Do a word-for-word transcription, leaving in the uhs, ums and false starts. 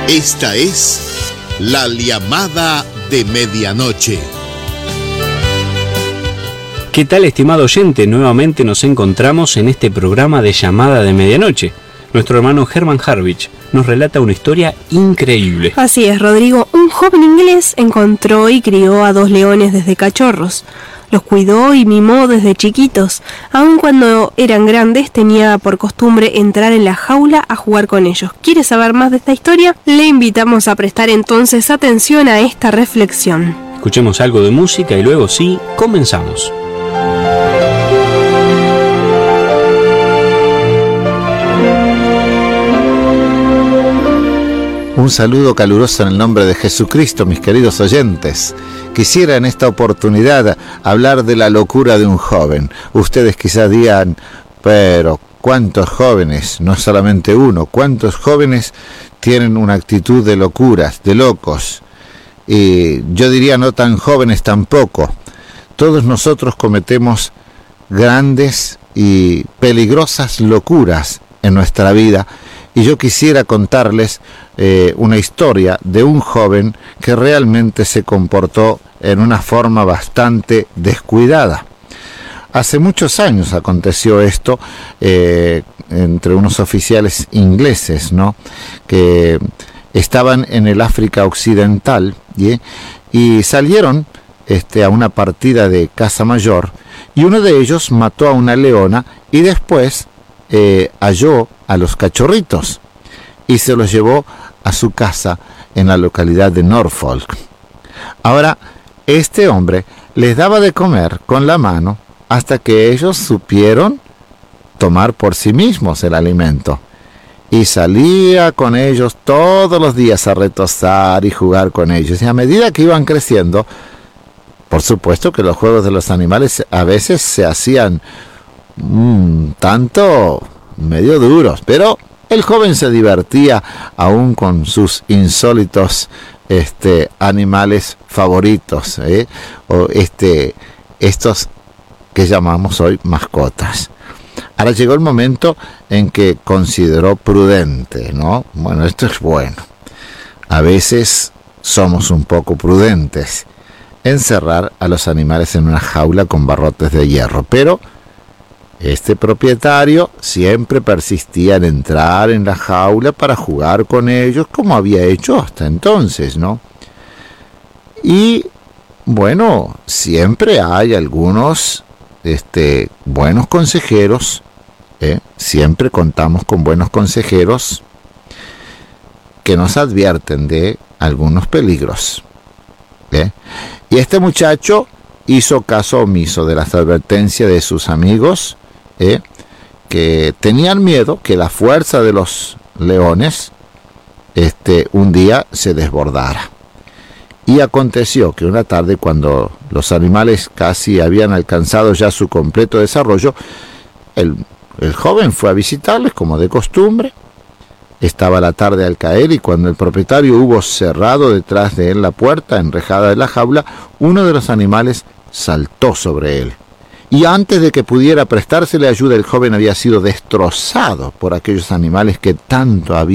Esta es la llamada de medianoche. ¿Qué tal, estimado oyente? Nuevamente nos encontramos en este programa de llamada de medianoche. Nuestro hermano Herman Harvich nos relata una historia increíble. Así es, Rodrigo. Un joven inglés encontró y crió a dos leones desde cachorros. Los cuidó y mimó desde chiquitos. Aun cuando eran grandes, tenía por costumbre entrar en la jaula a jugar con ellos. ¿Quiere saber más de esta historia? Le invitamos a prestar entonces atención a esta reflexión. Escuchemos algo de música y luego sí, comenzamos. Un saludo caluroso en el nombre de Jesucristo, mis queridos oyentes. Quisiera en esta oportunidad hablar de la locura de un joven. Ustedes quizás digan, pero ¿cuántos jóvenes? No solamente uno, ¿cuántos jóvenes tienen una actitud de locuras, de locos? Y yo diría no tan jóvenes tampoco. Todos nosotros cometemos grandes y peligrosas locuras en nuestra vida. Y yo quisiera contarles eh, una historia de un joven que realmente se comportó en una forma bastante descuidada. Hace muchos años aconteció esto eh, entre unos oficiales ingleses, ¿no?, que estaban en el África Occidental, ¿sí?, y salieron este, a una partida de caza mayor, y uno de ellos mató a una leona y después eh, halló a los cachorritos y se los llevó a su casa en la localidad de Norfolk. Ahora, este hombre les daba de comer con la mano hasta que ellos supieron tomar por sí mismos el alimento. Y salía con ellos todos los días a retozar y jugar con ellos. Y a medida que iban creciendo, por supuesto que los juegos de los animales a veces se hacían un tanto medio duros, pero el joven se divertía aún con sus insólitos este, animales favoritos, ¿eh? o este, estos que llamamos hoy mascotas. Ahora llegó el momento en que consideró prudente, ¿no? Bueno, esto es bueno. A veces somos un poco prudentes, encerrar a los animales en una jaula con barrotes de hierro, pero este propietario siempre persistía en entrar en la jaula para jugar con ellos, como había hecho hasta entonces, ¿no? Y bueno, siempre hay algunos este, buenos consejeros, ¿eh? Siempre contamos con buenos consejeros que nos advierten de algunos peligros, ¿eh? Y este muchacho hizo caso omiso de las advertencias de sus amigos, ¿eh? que tenían miedo que la fuerza de los leones este, un día se desbordara. Y aconteció que una tarde, cuando los animales casi habían alcanzado ya su completo desarrollo, el, el joven fue a visitarles como de costumbre. Estaba la tarde al caer y cuando el propietario hubo cerrado detrás de él la puerta enrejada de la jaula, uno de los animales saltó sobre él. Y antes de que pudiera prestársele ayuda, el joven había sido destrozado por aquellos animales que tanto habían